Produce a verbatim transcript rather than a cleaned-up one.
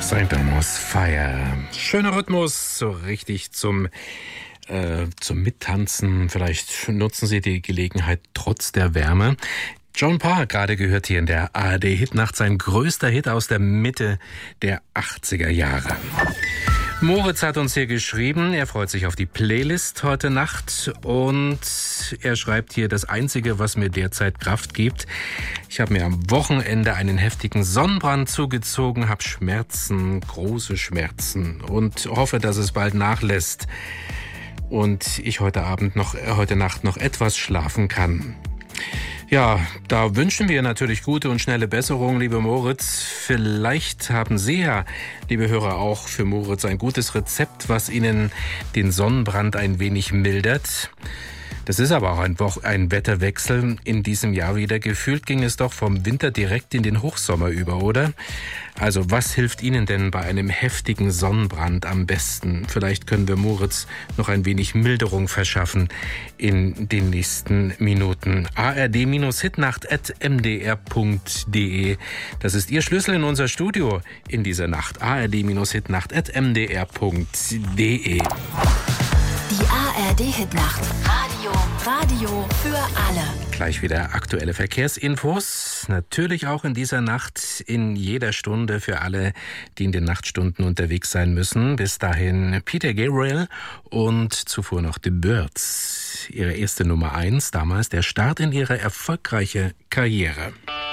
Saint Thomas Fire. Schöner Rhythmus, so richtig zum, äh, zum Mittanzen. Vielleicht nutzen Sie die Gelegenheit trotz der Wärme. Joan Parr gerade gehört hier in der A R D-Hitnacht, sein größter Hit aus der Mitte der achtziger Jahre. Moritz hat uns hier geschrieben, er freut sich auf die Playlist heute Nacht und er schreibt hier: Das Einzige, was mir derzeit Kraft gibt: Ich habe mir am Wochenende einen heftigen Sonnenbrand zugezogen, habe Schmerzen, große Schmerzen und hoffe, dass es bald nachlässt und ich heute Abend noch, heute Nacht noch etwas schlafen kann. Ja, da wünschen wir natürlich gute und schnelle Besserung, liebe Moritz. Vielleicht haben Sie ja, liebe Hörer, auch für Moritz ein gutes Rezept, was Ihnen den Sonnenbrand ein wenig mildert. Das ist aber auch ein, Wo- ein Wetterwechsel in diesem Jahr wieder. Gefühlt ging es doch vom Winter direkt in den Hochsommer über, oder? Also was hilft Ihnen denn bei einem heftigen Sonnenbrand am besten? Vielleicht können wir Moritz noch ein wenig Milderung verschaffen in den nächsten Minuten. A R D-Hitnacht at m d r punkt d e. Das ist Ihr Schlüssel in unser Studio in dieser Nacht. A R D-Hitnacht at m d r punkt d e. Die A R D-Hitnacht. Radio, Radio für alle. Gleich wieder aktuelle Verkehrsinfos. Natürlich auch in dieser Nacht, in jeder Stunde für alle, die in den Nachtstunden unterwegs sein müssen. Bis dahin Peter Gabriel und zuvor noch The Byrds. Ihre erste Nummer eins, damals der Start in ihre erfolgreiche Karriere.